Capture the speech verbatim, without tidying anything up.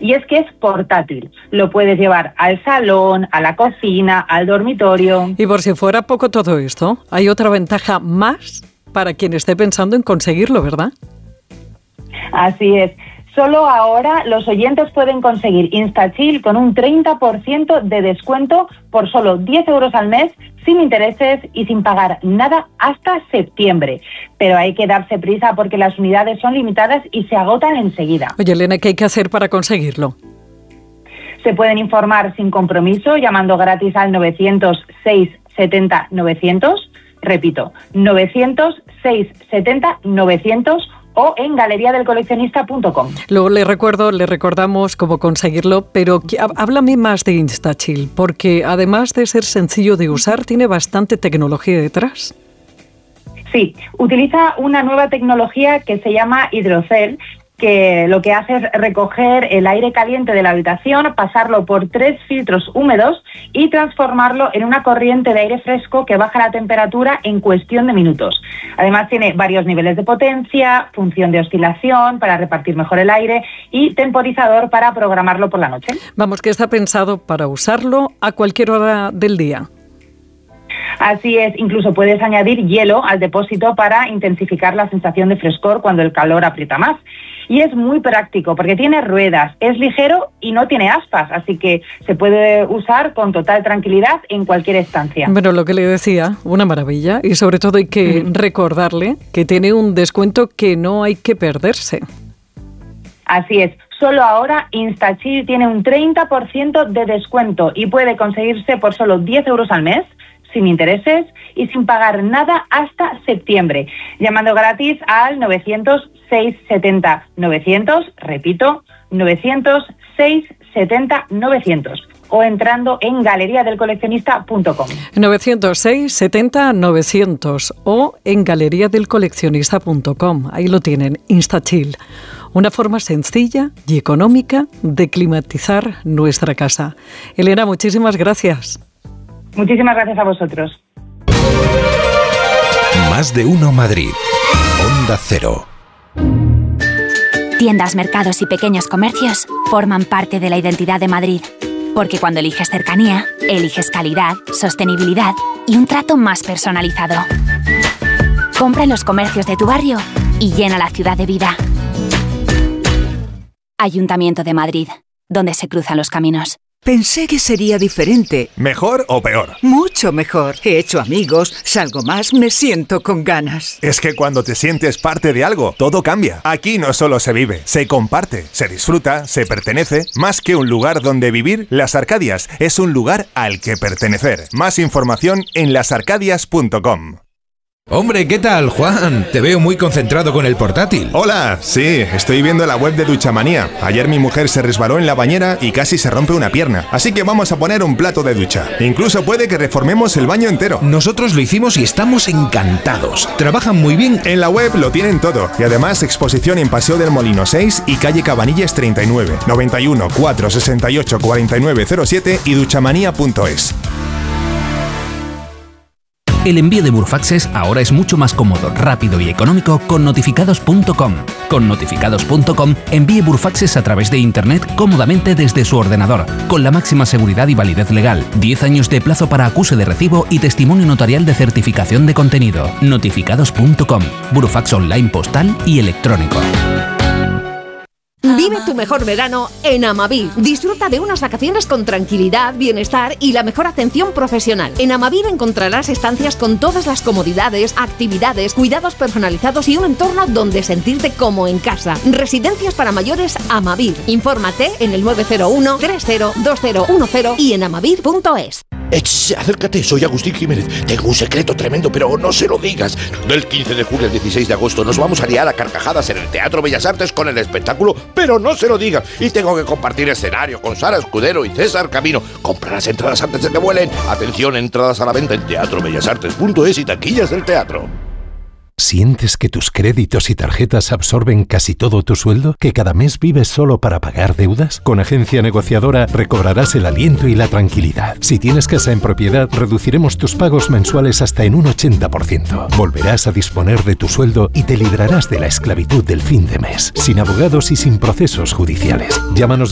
y es que es portátil. Lo puedes llevar al salón, a la cocina, al dormitorio. Y por si fuera poco todo esto, hay otra ventaja más para quien esté pensando en conseguirlo, ¿verdad? Así es. Solo ahora los oyentes pueden conseguir InstaChill con un treinta por ciento de descuento por solo diez euros al mes, sin intereses y sin pagar nada hasta septiembre. Pero hay que darse prisa porque las unidades son limitadas y se agotan enseguida. Oye, Elena, ¿qué hay que hacer para conseguirlo? Se pueden informar sin compromiso llamando gratis al novecientos seis setenta novecientos. Repito, novecientos seis setenta novecientos o en galería del coleccionista punto com. Luego le recuerdo, le recordamos cómo conseguirlo, pero háblame más de InstaChill, porque además de ser sencillo de usar, tiene bastante tecnología detrás. Sí, utiliza una nueva tecnología que se llama hidrocel, que lo que hace es recoger el aire caliente de la habitación, pasarlo por tres filtros húmedos y transformarlo en una corriente de aire fresco que baja la temperatura en cuestión de minutos. Además tiene varios niveles de potencia, función de oscilación para repartir mejor el aire y temporizador para programarlo por la noche. Vamos, que está pensado para usarlo a cualquier hora del día. Así es, incluso puedes añadir hielo al depósito para intensificar la sensación de frescor cuando el calor aprieta más. Y es muy práctico porque tiene ruedas, es ligero y no tiene aspas, así que se puede usar con total tranquilidad en cualquier estancia. Bueno, lo que le decía, una maravilla, y sobre todo hay que mm. recordarle que tiene un descuento que no hay que perderse. Así es. Solo ahora InstaChill tiene un treinta por ciento de descuento y puede conseguirse por solo diez euros al mes, sin intereses y sin pagar nada hasta septiembre, llamando gratis al novecientos seis setenta novecientos, repito, novecientos seis setenta novecientos, o entrando en galería del coleccionista punto com. novecientos seis setenta novecientos o en galería del coleccionista punto com. Ahí lo tienen, InstaChill. Una forma sencilla y económica de climatizar nuestra casa. Elena, muchísimas gracias. Muchísimas gracias a vosotros. Más de uno Madrid. Onda Cero. Tiendas, mercados y pequeños comercios forman parte de la identidad de Madrid. Porque cuando eliges cercanía, eliges calidad, sostenibilidad y un trato más personalizado. Compra en los comercios de tu barrio y llena la ciudad de vida. Ayuntamiento de Madrid, donde se cruzan los caminos. Pensé que sería diferente. ¿Mejor o peor? Mucho mejor. He hecho amigos, salgo más, me siento con ganas. Es que cuando te sientes parte de algo, todo cambia. Aquí no solo se vive, se comparte, se disfruta, se pertenece. Más que un lugar donde vivir, Las Arcadias es un lugar al que pertenecer. Más información en las arcadias punto com. Hombre, ¿qué tal, Juan? Te veo muy concentrado con el portátil. Hola, sí, estoy viendo la web de Duchamanía. Ayer mi mujer se resbaló en la bañera y casi se rompe una pierna. Así que vamos a poner un plato de ducha. Incluso puede que reformemos el baño entero. Nosotros lo hicimos y estamos encantados. Trabajan muy bien. En la web lo tienen todo. Y además exposición en Paseo del Molino seis y calle Cabanillas treinta y nueve, noventa y uno, cuatrocientos sesenta y ocho, cuarenta y nueve cero siete y duchamanía punto es. El envío de Burofaxes ahora es mucho más cómodo, rápido y económico con notificados punto com. Con notificados punto com envíe Burofaxes a través de Internet cómodamente desde su ordenador, con la máxima seguridad y validez legal, diez años de plazo para acuse de recibo y testimonio notarial de certificación de contenido. notificados punto com, Burofax online postal y electrónico. Vive tu mejor verano en Amavir. Disfruta de unas vacaciones con tranquilidad, bienestar y la mejor atención profesional. En Amavir encontrarás estancias con todas las comodidades, actividades, cuidados personalizados y un entorno donde sentirte como en casa. Residencias para mayores Amavir. Infórmate en el nueve cero uno, tres cero, dos cero uno cero y en amavir punto es. Ech, acércate, soy Agustín Jiménez. Tengo un secreto tremendo, pero no se lo digas. Del quince de julio al dieciséis de agosto nos vamos a liar a carcajadas en el Teatro Bellas Artes con el espectáculo Pero no se lo digas. Y tengo que compartir escenario con Sara Escudero y César Camino. Compra las entradas antes de que vuelen. Atención, entradas a la venta en teatro bellas artes punto es y taquillas del teatro. ¿Sientes que tus créditos y tarjetas absorben casi todo tu sueldo? ¿Que cada mes vives solo para pagar deudas? Con Agencia Negociadora recobrarás el aliento y la tranquilidad. Si tienes casa en propiedad, reduciremos tus pagos mensuales hasta en un ochenta por ciento. Volverás a disponer de tu sueldo y te librarás de la esclavitud del fin de mes, sin abogados y sin procesos judiciales. Llámanos